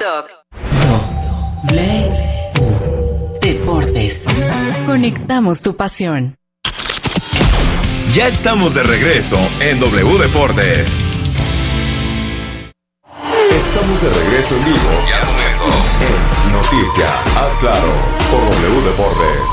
TikTok. W Deportes. Conectamos tu pasión. Ya estamos de regreso en W Deportes. Estamos de regreso en vivo y al momento en Noticia, haz claro, por W Deportes.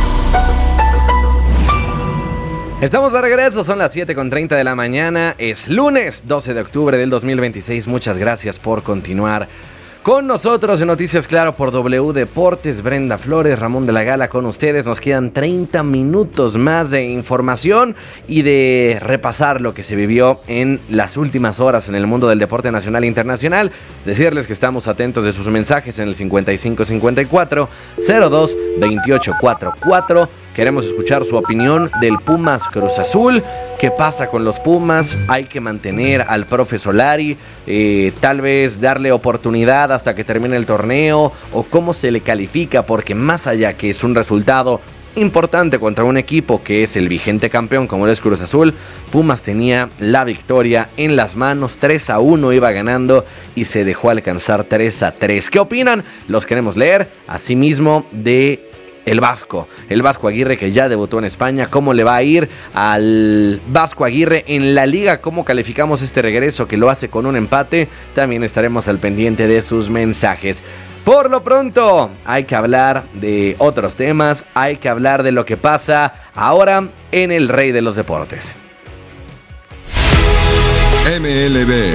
Estamos de regreso, son las 7:30 de la mañana, es lunes 12 de octubre del 2026. Muchas gracias por continuar con nosotros en Noticias Claro por W Deportes. Brenda Flores, Ramón de la Gala con ustedes. Nos quedan 30 minutos más de información y de repasar lo que se vivió en las últimas horas en el mundo del deporte nacional e internacional. Decirles que estamos atentos de sus mensajes en el 5554-022844. Queremos escuchar su opinión del Pumas Cruz Azul. ¿Qué pasa con los Pumas? ¿Hay que mantener al profe Solari? Tal vez darle oportunidad hasta que termine el torneo. ¿O cómo se le califica? Porque más allá que es un resultado importante contra un equipo que es el vigente campeón como es Cruz Azul, Pumas tenía la victoria en las manos. 3-1 iba ganando y se dejó alcanzar 3-3. ¿Qué opinan? Los queremos leer. Asimismo de el Vasco Aguirre, que ya debutó en España. ¿Cómo le va a ir al Vasco Aguirre en la liga? ¿Cómo calificamos este regreso que lo hace con un empate? También estaremos al pendiente de sus mensajes. Por lo pronto, hay que hablar de otros temas, hay que hablar de lo que pasa ahora en el Rey de los Deportes. MLB.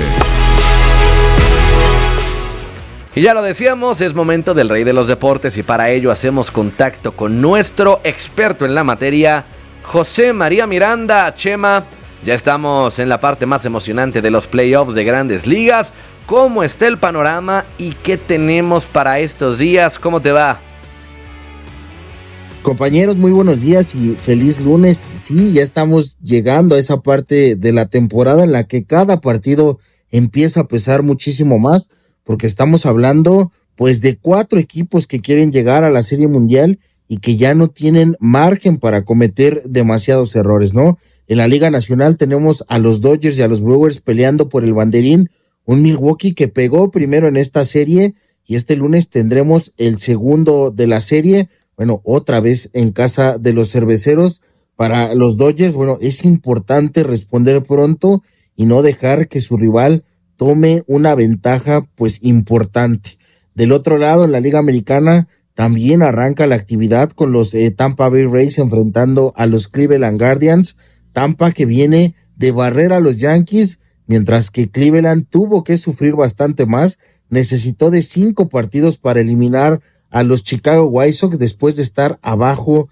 Y ya lo decíamos, es momento del Rey de los Deportes y para ello hacemos contacto con nuestro experto en la materia, José María Miranda. Chema, ya estamos en la parte más emocionante de los playoffs de Grandes Ligas. ¿Cómo está el panorama y qué tenemos para estos días? ¿Cómo te va? Compañeros, muy buenos días y feliz lunes. Sí, ya estamos llegando a esa parte de la temporada en la que cada partido empieza a pesar muchísimo más, porque estamos hablando pues de 4 equipos que quieren llegar a la Serie Mundial y que ya no tienen margen para cometer demasiados errores, ¿no? En la Liga Nacional tenemos a los Dodgers y a los Brewers peleando por el banderín, un Milwaukee que pegó primero en esta serie y este lunes tendremos el segundo de la serie, bueno, otra vez en casa de los cerveceros. Para los Dodgers, bueno, es importante responder pronto y no dejar que su rival tome una ventaja pues importante. Del otro lado, en la Liga Americana, también arranca la actividad con los Tampa Bay Rays enfrentando a los Cleveland Guardians. Tampa que viene de barrer a los Yankees, mientras que Cleveland tuvo que sufrir bastante más. Necesitó de 5 partidos para eliminar a los Chicago White Sox después de estar abajo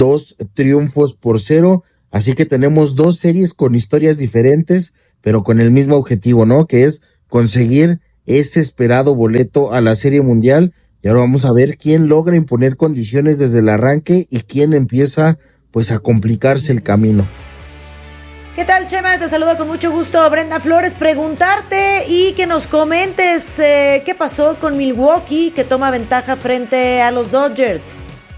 2-0. Así que tenemos 2 series con historias diferentes, pero con el mismo objetivo, ¿no? Que es conseguir ese esperado boleto a la Serie Mundial. Y ahora vamos a ver quién logra imponer condiciones desde el arranque y quién empieza pues a complicarse el camino. ¿Qué tal, Chema? Te saludo con mucho gusto, Brenda Flores. Preguntarte y que nos comentes qué pasó con Milwaukee, que toma ventaja frente a los Dodgers.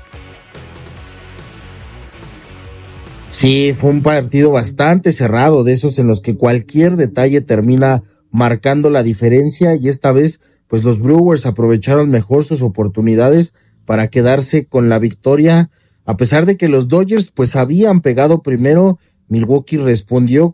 Sí, fue un partido bastante cerrado, de esos en los que cualquier detalle termina marcando la diferencia, y esta vez pues los Brewers aprovecharon mejor sus oportunidades para quedarse con la victoria. A pesar de que los Dodgers pues habían pegado primero, Milwaukee respondió